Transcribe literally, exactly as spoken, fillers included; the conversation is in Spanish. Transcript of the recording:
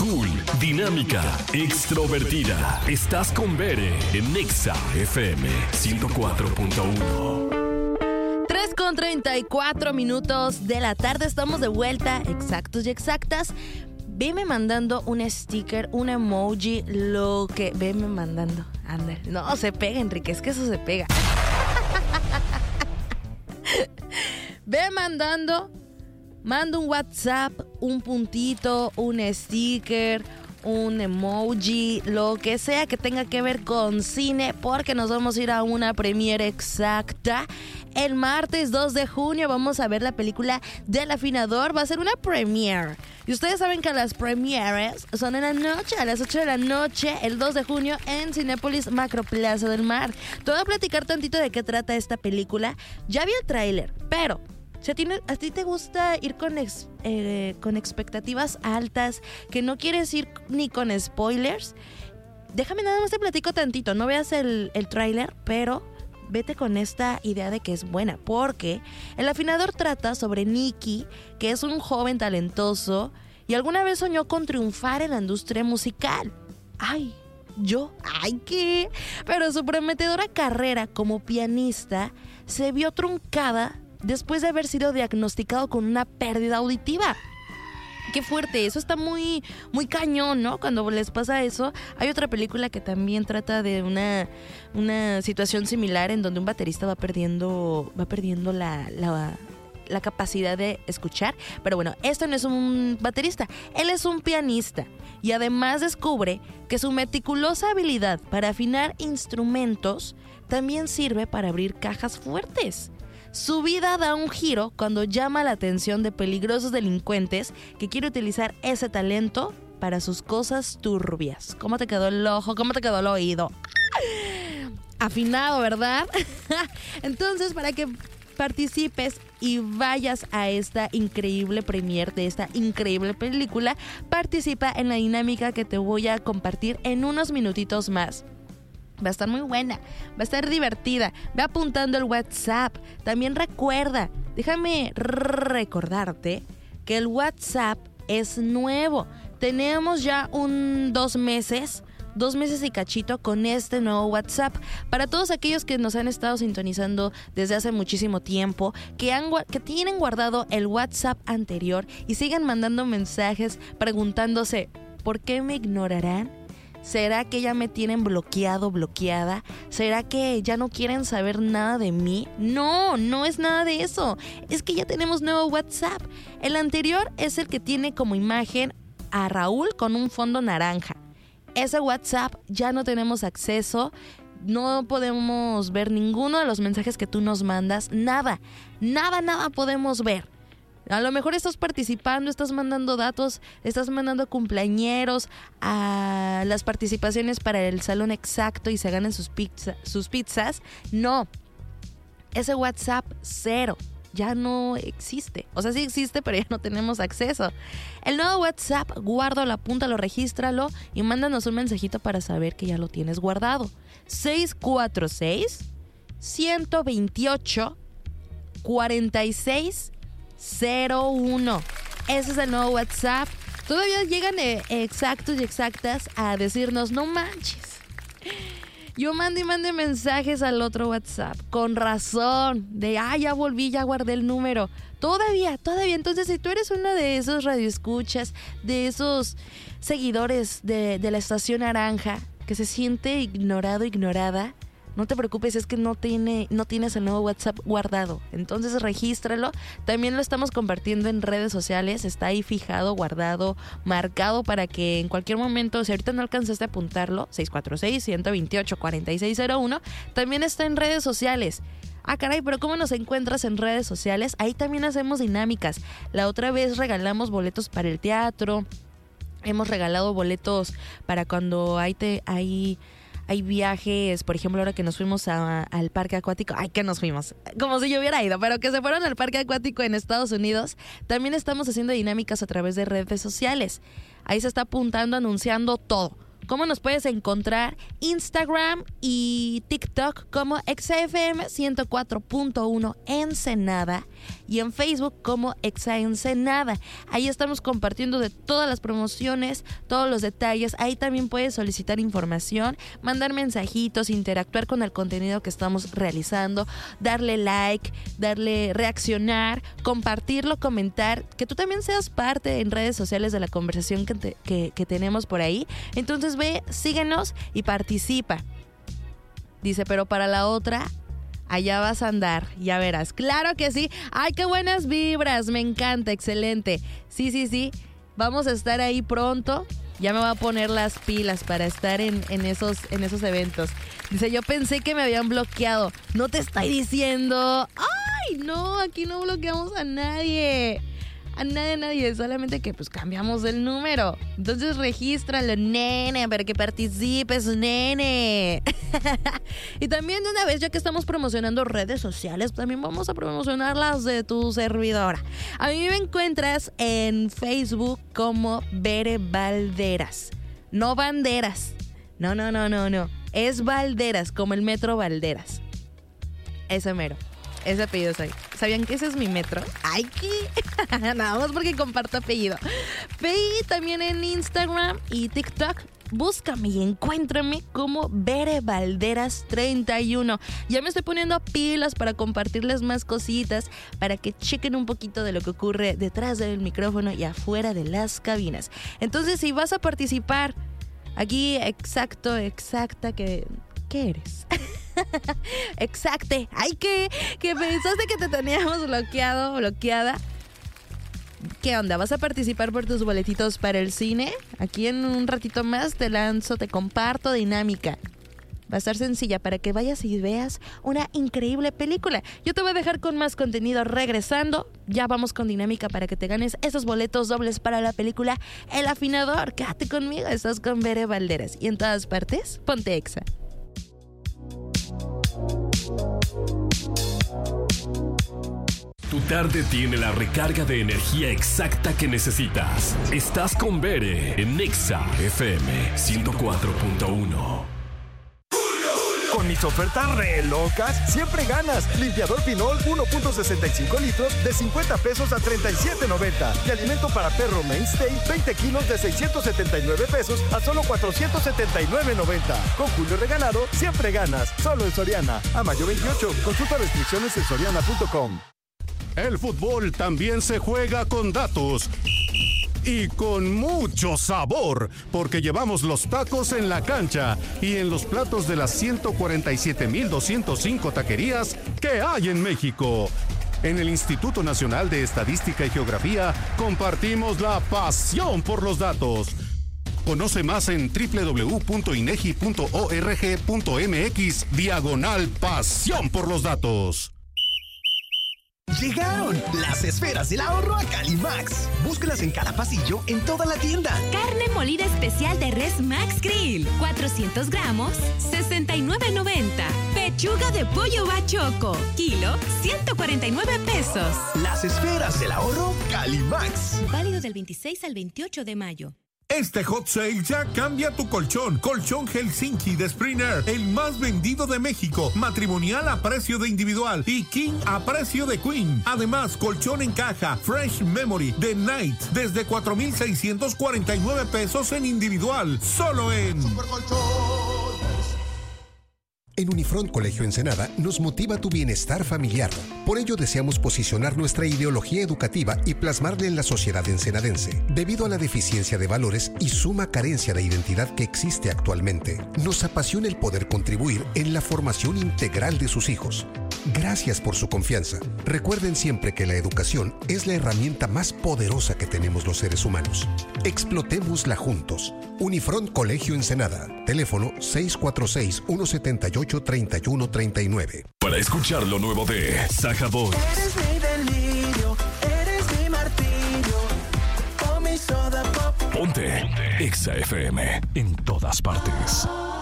cool, dinámica, extrovertida. Estás con Bere en Nexa F M ciento cuatro punto uno. tres con treinta y cuatro minutos de la tarde. Estamos de vuelta, exactos y exactas. Veme mandando un sticker, un emoji, lo que... Veme mandando, ándale. No, se pega, Enrique, es que eso se pega. Ve mandando, manda un WhatsApp, un puntito, un sticker, un emoji, lo que sea que tenga que ver con cine, porque nos vamos a ir a una premiere exacta. El martes dos de junio vamos a ver la película del Afinador. Va a ser una premiere. Y ustedes saben que las premieres son en la noche, a las ocho de la noche, el dos de junio en Cinépolis Macroplaza del Mar. Te voy a platicar tantito de qué trata esta película. Ya vi el tráiler, pero si a ti, a ti te gusta ir con, ex, eh, con expectativas altas, que no quieres ir ni con spoilers, déjame nada más te platico tantito. No veas el, el tráiler, pero vete con esta idea de que es buena, porque El Afinador trata sobre Nicky, que es un joven talentoso y alguna vez soñó con triunfar en la industria musical. ¡Ay! ¿Yo? ¡Ay, qué! Pero su prometedora carrera como pianista se vio truncada después de haber sido diagnosticado con una pérdida auditiva. Qué fuerte, eso está muy, muy cañón, ¿no? Cuando les pasa eso. Hay otra película que también trata de una, una situación similar en donde un baterista va perdiendo, va perdiendo la, la, la capacidad de escuchar. Pero bueno, esto no es un baterista, él es un pianista. Y además descubre que su meticulosa habilidad para afinar instrumentos también sirve para abrir cajas fuertes. Su vida da un giro cuando llama la atención de peligrosos delincuentes que quieren utilizar ese talento para sus cosas turbias. ¿Cómo te quedó el ojo? ¿Cómo te quedó el oído? Afinado, ¿verdad? Entonces, para que participes y vayas a esta increíble premiere de esta increíble película, participa en la dinámica que te voy a compartir en unos minutitos más. Va a estar muy buena, va a estar divertida. Ve apuntando el WhatsApp. También recuerda, déjame recordarte que el WhatsApp es nuevo. Tenemos ya un dos meses, dos meses y cachito con este nuevo WhatsApp. Para todos aquellos que nos han estado sintonizando desde hace muchísimo tiempo, que, han, que tienen guardado el WhatsApp anterior y sigan mandando mensajes preguntándose, ¿por qué me ignorarán? ¿Será que ya me tienen bloqueado, bloqueada? ¿Será que ya no quieren saber nada de mí? No, no es nada de eso. Es que ya tenemos nuevo WhatsApp. El anterior es el que tiene como imagen a Raúl con un fondo naranja. Ese WhatsApp ya no tenemos acceso. No podemos ver ninguno de los mensajes que tú nos mandas. Nada, nada, nada podemos ver. A lo mejor estás participando, estás mandando datos, estás mandando cumpleañeros a las participaciones para el salón exacto y se ganan sus, pizza, sus pizzas. No, ese WhatsApp cero, ya no existe. O sea, sí existe, pero ya no tenemos acceso. El nuevo WhatsApp, guárdalo, apúntalo, regístralo y mándanos un mensajito para saber que ya lo tienes guardado. seis cuatro seis, uno dos ocho, cuatro seis cero uno. Ese es el nuevo WhatsApp. Todavía llegan eh, exactos y exactas a decirnos, no manches, yo mandé y mandé mensajes al otro WhatsApp con razón de, ah, ya volví, ya guardé el número. Todavía, todavía. Entonces, si tú eres uno de esos radioescuchas, de esos seguidores de, de la Estación Naranja, que se siente ignorado, ignorada, no te preocupes, es que no tiene, no tienes el nuevo WhatsApp guardado. Entonces regístralo. También lo estamos compartiendo en redes sociales. Está ahí fijado, guardado, marcado para que en cualquier momento, si ahorita no alcanzaste a apuntarlo, seis cuatro seis, uno dos ocho, cuatro seis cero uno, también está en redes sociales. Ah, caray, pero ¿cómo nos encuentras en redes sociales? Ahí también hacemos dinámicas. La otra vez regalamos boletos para el teatro. Hemos regalado boletos para cuando hay... Te, hay Hay viajes, por ejemplo, ahora que nos fuimos a, al parque acuático. ¡Ay, que nos fuimos! Como si yo hubiera ido, pero que se fueron al parque acuático en Estados Unidos. También estamos haciendo dinámicas a través de redes sociales. Ahí se está apuntando, anunciando todo. ¿Cómo nos puedes encontrar? Instagram y TikTok como Exa F M ciento cuatro punto uno Ensenada y en Facebook como Exa Ensenada. Ahí estamos compartiendo de todas las promociones, todos los detalles. Ahí también puedes solicitar información, mandar mensajitos, interactuar con el contenido que estamos realizando, darle like, darle reaccionar, compartirlo, comentar, que tú también seas parte en redes sociales de la conversación que, te, que, que tenemos por ahí. Entonces ve, síguenos y participa. Dice, pero para la otra, allá vas a andar, ya verás. Claro que sí. Ay, qué buenas vibras, me encanta, excelente. Sí, sí, sí, vamos a estar ahí pronto. Ya me voy a poner las pilas para estar en, en, esos, en esos eventos. Dice, yo pensé que me habían bloqueado. No te estoy diciendo. Ay, no, aquí no bloqueamos a nadie. A nadie, a nadie, solamente que pues cambiamos el número. Entonces regístralo, nene, para que participes, nene. Y también de una vez, ya que estamos promocionando redes sociales, también vamos a promocionar las de tu servidora. A mí me encuentras en Facebook como Bere Valderas. No Banderas. No, no, no, no, no. Es Valderas, como el metro Valderas. Ese mero. Ese apellido soy. ¿Sabían que ese es mi metro? ¡Ay, qué! Nada más porque comparto apellido. Ve también en Instagram y TikTok. Búscame y encuéntrame como Bere Valderas treinta y uno. Ya me estoy poniendo pilas para compartirles más cositas, para que chequen un poquito de lo que ocurre detrás del micrófono y afuera de las cabinas. Entonces, si vas a participar, aquí exacto, exacta, que... ¿qué eres? Exacte. Ay, que, que pensaste que te teníamos bloqueado, bloqueada. ¿Qué onda? ¿Vas a participar por tus boletitos para el cine? Aquí en un ratito más te lanzo, te comparto dinámica. Va a estar sencilla para que vayas y veas una increíble película. Yo te voy a dejar con más contenido regresando. Ya vamos con dinámica para que te ganes esos boletos dobles para la película El Afinador. Quédate conmigo, estás con Bere Valderas. Y en todas partes, ponte Exa. Tu tarde tiene la recarga de energía exacta que necesitas. Estás con Bere en Exa F M ciento cuatro punto uno. Con mis ofertas re locas, siempre ganas. Limpiador Pinol uno punto sesenta y cinco litros de cincuenta pesos a treinta y siete noventa. Y alimento para perro Mainstay veinte kilos de seiscientos setenta y nueve pesos a solo cuatrocientos setenta y nueve noventa. Con Julio Regalado, siempre ganas. Solo en Soriana. A mayo veintiocho. Consulta restricciones en soriana punto com. El fútbol también se juega con datos. Y con mucho sabor, porque llevamos los tacos en la cancha y en los platos de las ciento cuarenta y siete mil doscientos cinco taquerías que hay en México. En el Instituto Nacional de Estadística y Geografía compartimos la pasión por los datos. Conoce más en doble u doble u doble u punto inegi punto org punto mx diagonal pasión por los datos. Llegaron las esferas del ahorro a Calimax. Búscalas en cada pasillo en toda la tienda. Carne molida especial de res Max Grill, cuatrocientos gramos, sesenta y nueve noventa. Pechuga de pollo bachoco, kilo, ciento cuarenta y nueve pesos. Las esferas del ahorro Calimax. Válido del veintiséis al veintiocho de mayo. Este hot sale ya cambia tu colchón. Colchón Helsinki de Springer, el más vendido de México. Matrimonial a precio de individual y King a precio de Queen. Además, colchón en caja Fresh Memory de Night desde cuatro mil seiscientos cuarenta y nueve pesos en individual. Solo en Super Colchón. En Unifront Colegio Ensenada nos motiva tu bienestar familiar. Por ello deseamos posicionar nuestra ideología educativa y plasmarla en la sociedad ensenadense. Debido a la deficiencia de valores y suma carencia de identidad que existe actualmente, nos apasiona el poder contribuir en la formación integral de sus hijos. Gracias por su confianza. Recuerden siempre que la educación es la herramienta más poderosa que tenemos los seres humanos. Explotémosla juntos. Unifront Colegio Ensenada. Teléfono seis cuatro seis, uno siete ocho, tres uno tres nueve. Para escuchar lo nuevo de Saja Boys. Eres mi delirio, eres mi martirio, oh mi soda pop. Ponte Exa F M en todas partes.